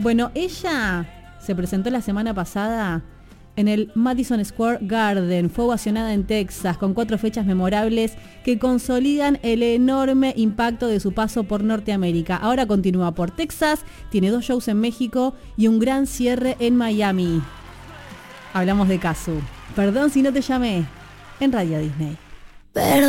Bueno, ella se presentó la semana pasada en el Madison Square Garden. Fue ovacionada en Texas con 4 fechas memorables que consolidan el enorme impacto de su paso por Norteamérica. Ahora continúa por Texas, tiene 2 shows en México y un gran cierre en Miami. Hablamos de Kazu. Perdón si no te llamé en Radio Disney. Pero